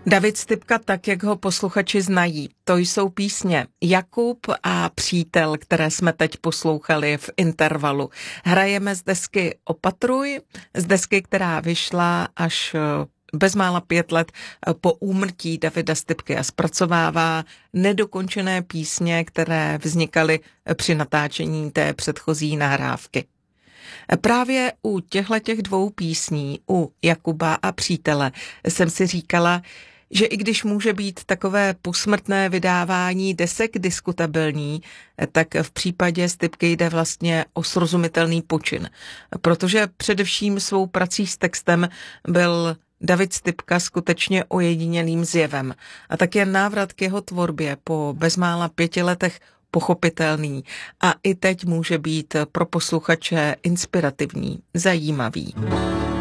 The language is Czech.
David Stypka, tak jak ho posluchači znají, to jsou písně Jakub a Přítel, které jsme teď poslouchali v intervalu. Hrajeme z desky Opatruj, z desky, která vyšla až bezmála 5 let po úmrtí Davida Stypky a zpracovává nedokončené písně, které vznikaly při natáčení té předchozí nahrávky. Právě u těchto 2 písní, u Jakuba a Přítele, jsem si říkala, že i když může být takové posmrtné vydávání desek diskutabilní, tak v případě Stypky jde vlastně o srozumitelný počin, protože především svou prací s textem byl David Stypka skutečně ojedinělým zjevem a také návrat k jeho tvorbě po bezmála 5 letech pochopitelný a i teď může být pro posluchače inspirativní, zajímavý.